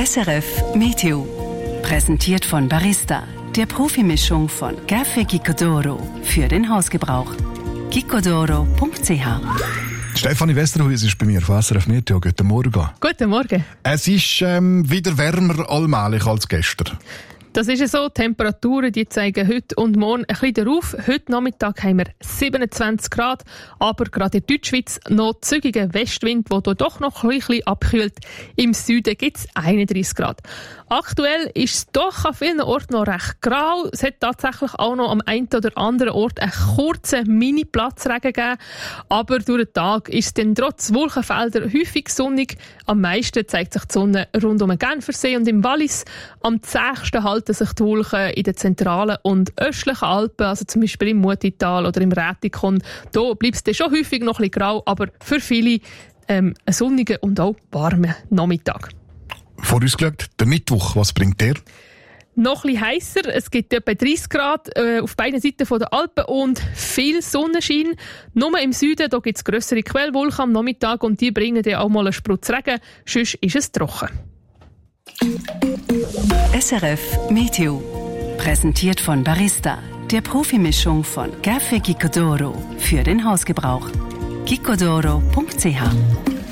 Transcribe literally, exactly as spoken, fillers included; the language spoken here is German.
S R F Meteo. Präsentiert von Barista, der Profimischung von Café Gicodoro für den Hausgebrauch. gicodoro punkt c h. Stefanie Westerhuis ist bei mir von S R F Meteo. Guten Morgen. Guten Morgen. Es ist ähm, wieder wärmer allmählich als gestern. Das ist so. Die Temperaturen die zeigen heute und morgen ein bisschen darauf. Heute Nachmittag haben wir siebenundzwanzig Grad, aber gerade in der Deutschschweiz noch zügiger Westwind, der doch noch ein bisschen abkühlt. Im Süden gibt es einunddreißig Grad. Aktuell ist es doch an vielen Orten noch recht grau. Es hat tatsächlich auch noch am einen oder anderen Ort einen kurzen Mini-Platzregen gegeben. Aber durch den Tag ist es dann trotz Wolkenfelder häufig sonnig. Am meisten zeigt sich die Sonne rund um den Genfersee und im Wallis. Am zähigsten halten sich die Wolken in den zentralen und östlichen Alpen, also zum Beispiel im Mutital oder im Rätikon. Da bleibt es dann schon häufig noch ein bisschen grau, aber für viele ähm, ein sonniger und auch warmer Nachmittag. Vorausgeschaut, der Mittwoch, was bringt der? Noch ein bisschen heisser. Es gibt etwa dreißig Grad äh, auf beiden Seiten der Alpen und viel Sonnenschein. Nur im Süden gibt es grössere Quellwolken am Nachmittag und die bringen dann auch mal einen Sprutz Regen. Sonst ist es trocken. S R F Meteo. Präsentiert von Barista, der Profimischung von Café Gicodoro für den Hausgebrauch. gicodoro punkt c h.